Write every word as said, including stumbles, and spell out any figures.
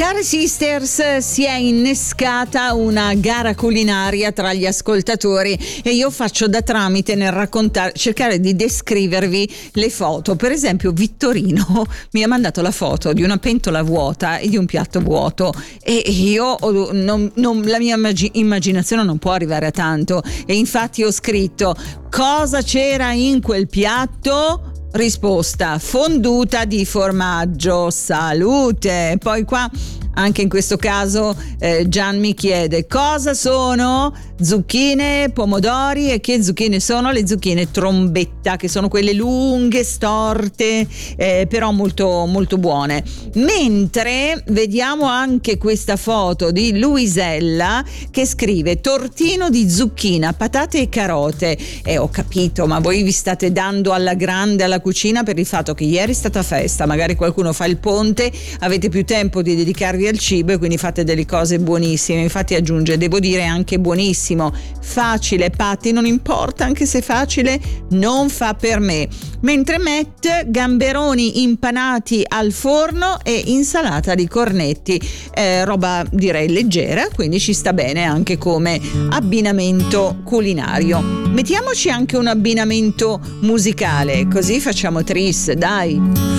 Care sisters, si è innescata una gara culinaria tra gli ascoltatori e io faccio da tramite nel raccontare, cercare di descrivervi le foto. Per esempio Vittorino mi ha mandato la foto di una pentola vuota e di un piatto vuoto e io non, non, la mia immag- immaginazione non può arrivare a tanto e infatti ho scritto: cosa c'era in quel piatto? Risposta: fonduta di formaggio. Salute. Poi qua anche in questo caso eh, Gian mi chiede: cosa sono? Zucchine, pomodori. E che zucchine sono? Le zucchine trombetta, che sono quelle lunghe, storte, eh, però molto molto buone. Mentre vediamo anche questa foto di Luisella che scrive: tortino di zucchina, patate e carote. E ho capito, ma voi vi state dando alla grande alla cucina per il fatto che ieri è stata festa, magari qualcuno fa il ponte, avete più tempo di dedicarvi al cibo e quindi fate delle cose buonissime. Infatti aggiunge, devo dire anche buonissimo, facile. Patti, non importa, anche se facile non fa per me. Mentre Matt, gamberoni impanati al forno e insalata di cornetti, eh, roba direi leggera, quindi ci sta bene anche come abbinamento culinario. Mettiamoci anche un abbinamento musicale, così facciamo tris, dai.